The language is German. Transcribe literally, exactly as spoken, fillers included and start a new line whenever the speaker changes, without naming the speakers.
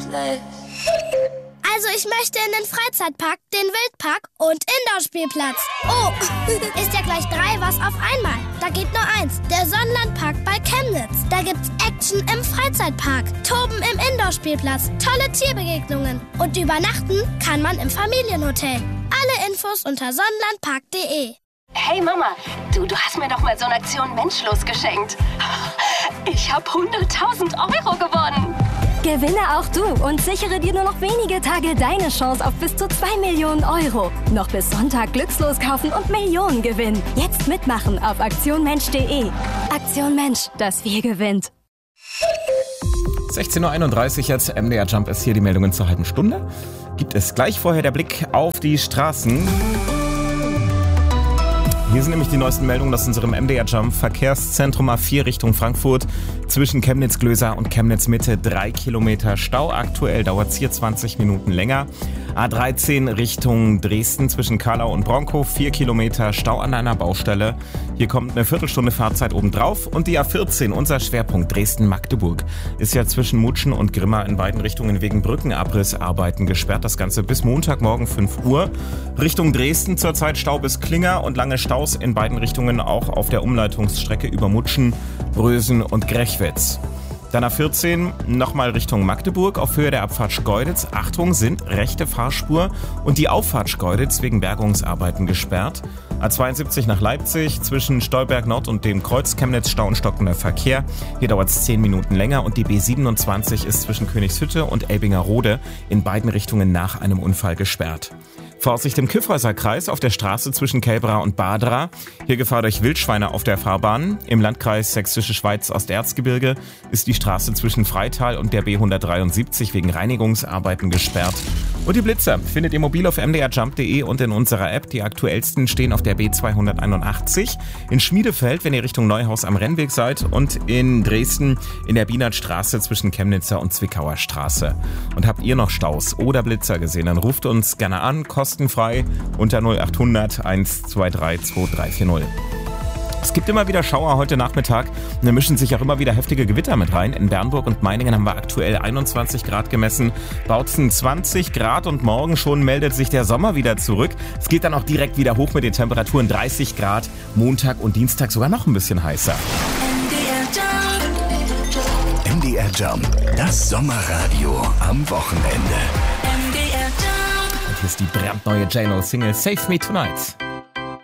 Also ich möchte in den Freizeitpark, den Wildpark und Indoor-Spielplatz. Oh, ist ja gleich drei was auf einmal. Da geht nur eins, der Sonnenlandpark bei Chemnitz. Da gibt's Action im Freizeitpark, Toben im Indoor-Spielplatz, tolle Tierbegegnungen und übernachten kann man im Familienhotel. Alle Infos unter sonnenlandpark punkt de.
Hey Mama, du, du hast mir doch mal so eine Aktion Menschlos geschenkt. Ich habe hunderttausend Euro gewonnen.
Gewinne auch du und sichere dir nur noch wenige Tage deine Chance auf bis zu zwei Millionen Euro. Noch bis Sonntag glückslos kaufen und Millionen gewinnen. Jetzt mitmachen auf aktion mensch punkt de. Aktion Mensch, das Wir gewinnt.
sechzehn Uhr einunddreißig jetzt, M D R Jump ist hier, die Meldungen zur halben Stunde. Gibt es gleich vorher der Blick auf die Straßen. Hier sind nämlich die neuesten Meldungen aus unserem M D R Jump. Verkehrszentrum A vier Richtung Frankfurt. Zwischen Chemnitz-Glöser und Chemnitz-Mitte drei Kilometer Stau. Aktuell dauert es hier zwanzig Minuten länger. A dreizehn Richtung Dresden zwischen Karlau und Bronkow. vier Kilometer Stau an einer Baustelle. Hier kommt eine Viertelstunde Fahrzeit obendrauf. Und die A vierzehn, unser Schwerpunkt Dresden-Magdeburg, ist ja zwischen Mutschen und Grimma in beiden Richtungen wegen Brückenabrissarbeiten gesperrt. Das Ganze bis Montagmorgen fünf Uhr. Richtung Dresden zurzeit Stau bis Klinger und lange Staus in beiden Richtungen auch auf der Umleitungsstrecke über Mutschen, Brösen und Grechwitz. Dann A vierzehn, nochmal Richtung Magdeburg auf Höhe der Abfahrt Schkeuditz. Achtung, sind rechte Fahrspur und die Auffahrt Schkeuditz wegen Bergungsarbeiten gesperrt. A zweiundsiebzig nach Leipzig zwischen Stolberg Nord und dem Kreuz Chemnitz Stau und stockender Verkehr. Hier dauert es zehn Minuten länger und die B siebenundzwanzig ist zwischen Königshütte und Elbingerode in beiden Richtungen nach einem Unfall gesperrt. Vorsicht im Kyffhäuserkreis auf der Straße zwischen Kelbra und Badra. Hier Gefahr durch Wildschweine auf der Fahrbahn. Im Landkreis Sächsische Schweiz Osterzgebirge ist die Straße zwischen Freital und der B hundertdreiundsiebzig wegen Reinigungsarbeiten gesperrt. Und die Blitzer findet ihr mobil auf m d r jump punkt de und in unserer App. Die aktuellsten stehen auf der B zweihunderteinundachtzig, in Schmiedefeld, wenn ihr Richtung Neuhaus am Rennweg seid, und in Dresden in der Bienertstraße zwischen Chemnitzer und Zwickauer Straße. Und habt ihr noch Staus oder Blitzer gesehen, dann ruft uns gerne an, kostenfrei unter null achthundert eins zwei drei zwei drei vier null. Es gibt immer wieder Schauer heute Nachmittag und da mischen sich auch immer wieder heftige Gewitter mit rein. In Bernburg und Meiningen haben wir aktuell einundzwanzig Grad gemessen, Bautzen zwanzig Grad und morgen schon meldet sich der Sommer wieder zurück. Es geht dann auch direkt wieder hoch mit den Temperaturen, dreißig Grad, Montag und Dienstag sogar noch ein bisschen heißer.
M D R Jump, das Sommerradio am Wochenende.
Und hier ist die brandneue J-Lo-Single Save Me Tonight.